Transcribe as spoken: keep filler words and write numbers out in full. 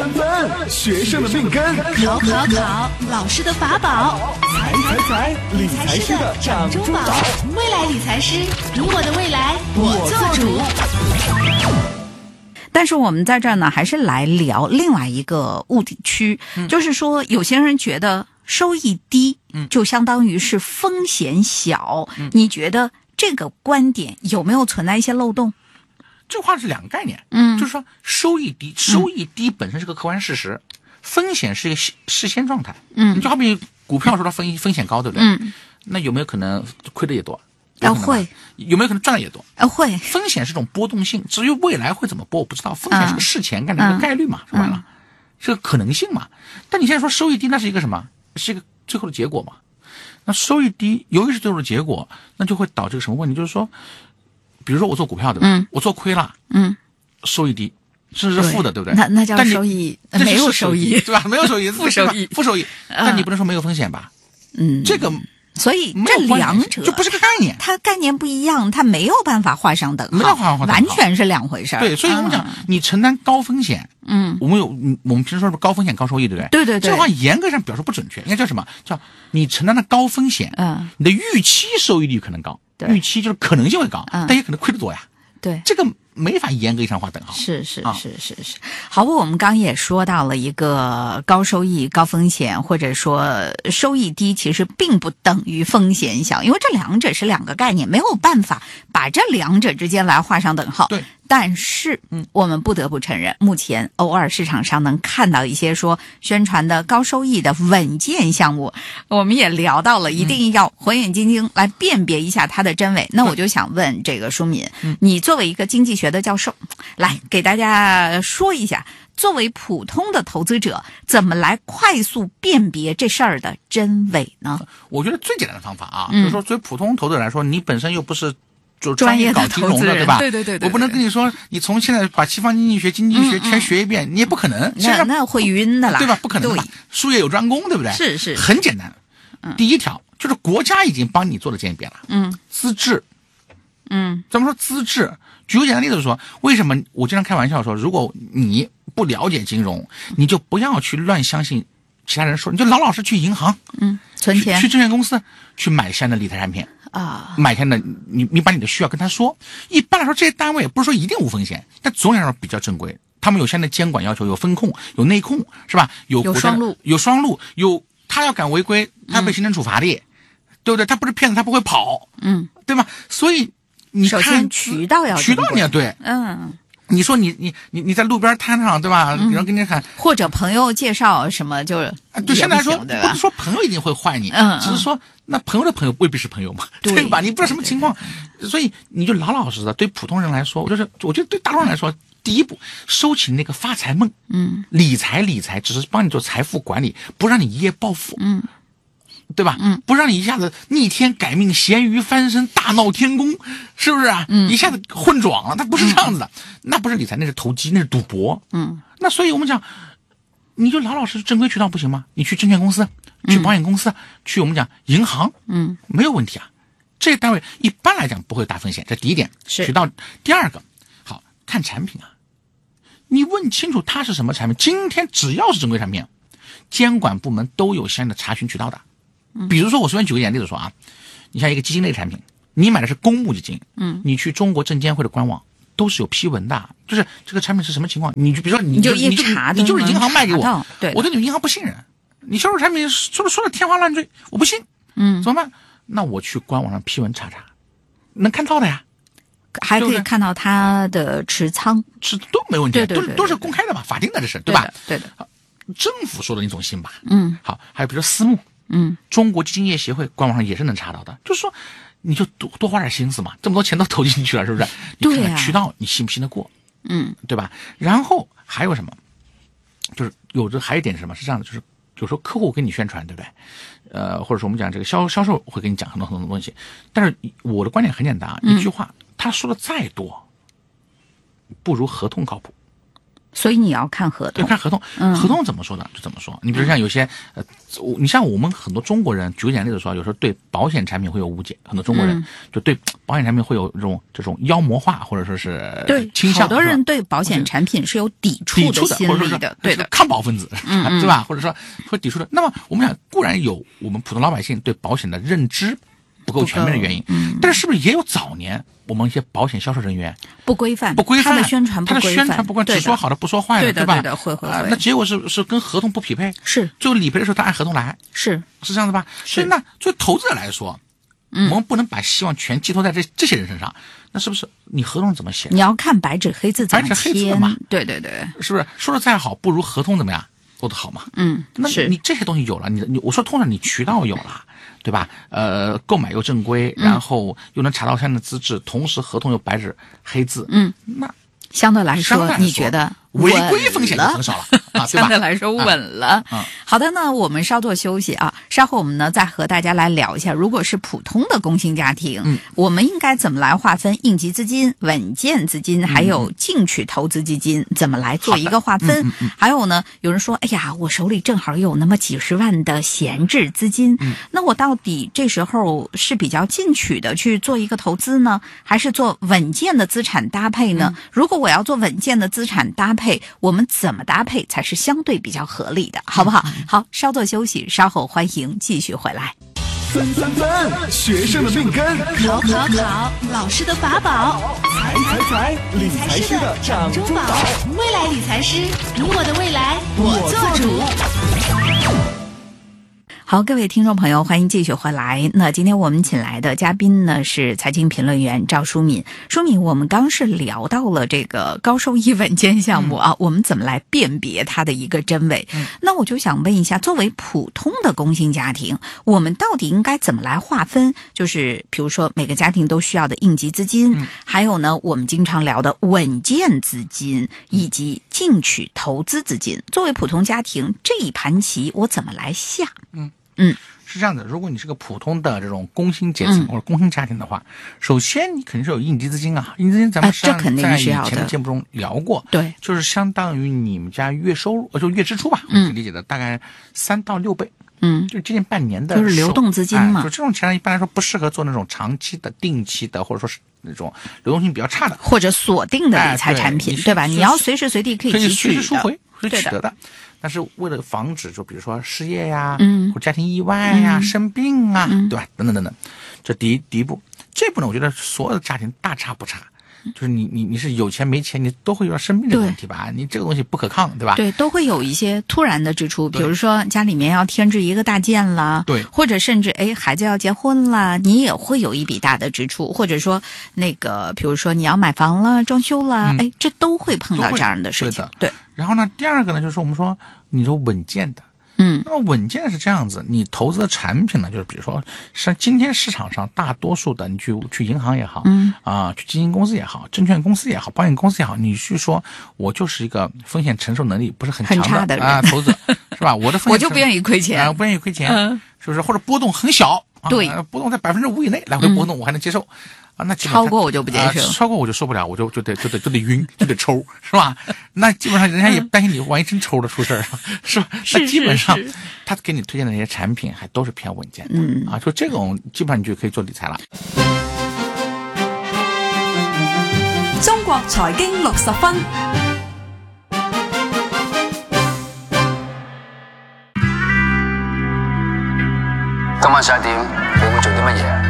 分分，学生的命根， 考考考，老师的法宝， 财财财，理财师的掌珠宝。 未来理财师，你我的未来我做主。 但是我们在这儿呢，还是来聊另外一个误点区，嗯、就是说有些人觉得收益低，嗯、就相当于是风险小。嗯、你觉得这个观点有没有存在一些漏洞？ 这话是两个概念， 嗯， 就是说收益低，收益低本身是个客观事实，嗯、风险是一个事先状态，嗯，你就好比股票说它风风险高，对不对？嗯，那有没有可能亏的也多？ 啊，会。 有没有可能赚的也多？ 啊，会。 风险是种波动性，至于未来会怎么波，我不知道。风险是个事前干的一个概率嘛，说白了，是个可能性嘛。但你现在说收益低，那是一个什么？是一个最后的结果嘛？那收益低，由于是最后的结果，那就会导致什么问题？就是说，比如说我做股票对吧？嗯，我做亏了，嗯，收益低，甚至是负的，对不对？ 那那叫收益，没有收益， 对吧？没有收益， 负收益， 负收益。但你不能说没有风险吧？ 嗯， 这个。 所以这两者就不是个概念， 它概念不一样，它没有办法画上等号， 没有画上完全是两回事。 对，所以我们讲，你承担高风险，嗯，我们有我们平时说是高风险高收益，对不对？ 对对对， 这话严格上表示不准确，应该叫什么？叫你承担的高风险，嗯，你的预期收益率可能高，预期就是可能性会高，但也可能亏得多呀。 对， 这个没法严格意义上划等号。 是是是是是。好，我们刚也说到了一个高收益、高风险，或者说收益低，其实并不等于风险小，因为这两者是两个概念，没有办法把这两者之间来画上等号。 对。 但是，嗯，我们不得不承认，目前偶尔市场上能看到一些说宣传的高收益的稳健项目，我们也聊到了，一定要火眼金睛来辨别一下它的真伪。嗯、那我就想问这个舒敏，嗯、你作为一个经济学的教授，来给大家说一下，作为普通的投资者，怎么来快速辨别这事儿的真伪呢？ 我觉得最简单的方法啊，嗯、就是说，作为普通投资者来说，你本身又不是。就专业搞金融的，对吧？ 对对 对, 对。 我不能跟你说，你从现在把西方经济学、经济学全学一遍，嗯嗯你也不可能。 那那会晕的啦， 对吧？不可能嘛，术业有专攻，对不对？ 是是。 很简单，嗯、第一条就是国家已经帮你做了鉴别了。嗯。资质。嗯。怎么说资质？举个简单例子说，为什么我经常开玩笑说，如果你不了解金融，你就不要去乱相信其他人说，你就老老实去银行， 嗯，存钱， 去, 去证券公司去买相应的理财产品。啊，买天的你你把你的需要跟他说。一般来说，这些单位不是说一定无风险，但总体来说比较正规。他们有相应的监管要求，有风控，有内控，是吧？有有双录， 有双录，有他要敢违规，他被形成处罚的，嗯、对不对？他不是骗子，他不会跑，嗯，对吗？所以你看， 首先渠道要渠道你要对， 嗯。 你说你你你你在路边摊上，对吧？有人跟你喊， 或者朋友介绍什么，就是对现在来说，不是说朋友一定会坏你，嗯，只是说那朋友的朋友未必是朋友嘛，对, 对吧？你不知道什么情况，所以你就老老实实的。对普通人来说，我就是我觉得对大众人来说，第一步收起那个发财梦，嗯，理财理财只是帮你做财富管理，不让你一夜暴富，嗯。对吧？嗯，不让你一下子逆天改命、咸鱼翻身、大闹天宫，是不是啊？嗯，一下子混壮了，它不是这样子的，嗯、那不是理财，那是投机，那是赌博。嗯，那所以我们讲，你就老老实实正规渠道不行吗？你去证券公司、去保险公司、嗯、去我们讲银行，嗯，没有问题啊。这些单位一般来讲不会有大风险，这第一点。 是渠道。第二个，好看产品啊，你问清楚它是什么产品。今天只要是正规产品，监管部门都有相应的查询渠道的。比如说，我随便举个简单例子说啊，你像一个基金类产品，你买的是公募基金，嗯，你去中国证监会的官网都是有批文的，就是这个产品是什么情况，你就比如说你你就一查， 你就是银行卖给我， 对， 我对你们银行不信任，你销售产品说说的天花乱坠，我不信，嗯，怎么办？那我去官网上批文查查，能看到的呀， 还可以看到它的持仓， 是都没问题， 对对对对都是都是公开的嘛，法定的这是，对吧？ 对的，对的，政府说的你总信吧？ 嗯， 好，还有比如说私募。嗯，中国基金业协会官网上也是能查到的，就是说，你就多多花点心思嘛，这么多钱都投进去了，是不是？你看看渠道，你信不信得过？嗯，对吧？然后还有什么？就是有的还有一点是什么？是这样的，就是有时候客户跟你宣传，对不对？呃，或者说我们讲这个销销售会跟你讲很多很多东西，但是我的观点很简单啊，一句话，他说的再多，不如合同靠谱。 所以你要看合同， 对，看合同。 嗯， 合同怎么说的就怎么说。你比如像有些呃，你像我们很多中国人，举个简单例子说，有时候对保险产品会有误解，很多中国人就对保险产品会有这种这种妖魔化或者说是对倾向。 好多人对保险产品是有抵触的心理的， 的对的， 抗保分子， 嗯对吧？或者说会抵触的。那么我们想，固然有我们普通老百姓对保险的认知不够全面的原因， 嗯， 但是是不是也有早年我们一些保险销售人员不规范， 不规范， 他的宣传不规范， 他的宣传不规范，只说好的不说坏的， 对的对吧？ 对的，会会会、 啊。那结果是是跟合同不匹配， 是最后理赔的时候他按合同来， 是是这样子吧？所以那作为投资者来说，嗯，我们不能把希望全寄托在这这些人身上，那是不是你合同怎么写？ 你要看白纸黑字怎么签，白纸黑字嘛， 对对对， 是不是说的再好，不如合同怎么样做得好嘛？ 嗯， 那你这些东西有了，你你我说通常你渠道有了。对吧？呃，购买又正规，然后又能查到相应的资质，同时合同又白纸黑字， 嗯， 那相对来说，你觉得违规风险就很少了啊，对吧？ 相对来说稳了。 嗯， 好的，那我们稍作休息啊，稍后我们呢再和大家来聊一下，如果是普通的工薪家庭， 嗯， 我们应该怎么来划分应急资金、稳健资金，还有进取投资基金，怎么来做一个划分？ 嗯嗯嗯、 还有呢，有人说，哎呀，我手里正好有那么几十万的闲置资金， 嗯， 那我到底这时候是比较进取的去做一个投资呢，还是做稳健的资产搭配呢？嗯、如果我要做稳健的资产搭配，我们怎么搭配才是相对比较合理的，好不好？好，稍作休息，稍后欢迎继续回来。 分分分，学生的命根， 考考考，老师的法宝， 财财财，理财师的掌中宝， 未来理财师，你我的未来我做主。 好，各位听众朋友，欢迎继续回来。那今天我们请来的嘉宾呢是财经评论员赵淑敏。淑敏，我们刚是聊到了这个高收益稳健项目啊，嗯、我们怎么来辨别它的一个真伪？嗯、那我就想问一下，作为普通的工薪家庭，我们到底应该怎么来划分？就是比如说每个家庭都需要的应急资金，嗯、还有呢我们经常聊的稳健资金以及进取投资资金。作为普通家庭，这一盘棋我怎么来下？嗯。嗯， 是这样的，如果你是个普通的这种工薪阶层或者工薪家庭的话，嗯、首先你肯定是有应急资金啊，应急资金咱们实际上在以前的节目中聊过， 对， 就是相当于你们家月收入，就月支出吧，我们理解的大概三到六倍， 嗯， 就接近半年的， 就是流动资金嘛。 哎、就这种钱一般来说不适合做那种长期的、定期的，或者说是那种流动性比较差的， 或者锁定的理财产品，哎、对, 对吧？你要随时随地可以提取的， 可以随时赎回，可以取得的。但是为了防止，就比如说失业呀， 嗯， 或家庭意外呀、嗯、生病啊， 嗯、 对吧？等等等等，这第一第一步。这一步呢，我觉得所有的家庭大差不差。就是你你你是有钱没钱，你都会有生病的问题吧？你这个东西不可抗，对吧？ 对，都会有一些突然的支出，比如说家里面要添置一个大件了， 对， 或者甚至哎孩子要结婚了，你也会有一笔大的支出，或者说那个比如说你要买房了、装修了，嗯、哎，这都会碰到这样的事情。 对的，对。然后呢，第二个呢，就是我们说你说稳健的。 嗯， 那么稳健是这样子，你投资的产品呢，就是比如说，像今天市场上大多数的，你去去银行也好， 嗯啊、呃，去基金公司也好，证券公司也好，保险公司也好，你去说我就是一个风险承受能力不是很强的很差的人啊、呃，投资是吧？我的风险我就不愿意亏钱啊、呃，不愿意亏钱， 嗯、 是不是？或者波动很小，啊、 对， 波动在百分之五以内来回波动，我还能接受。嗯啊，那超过我就不接受、 呃，超过我就受不了，我就就得就得就得晕，就得抽，是吧？那基本上人家也担心你万一真抽了出事儿，是吧？那基本上他给你推荐的那些产品还都是偏稳健的， 嗯啊，就这种基本上你就可以做理财了。 中國財經六十分， 今晚十一點你會做啲乜嘢？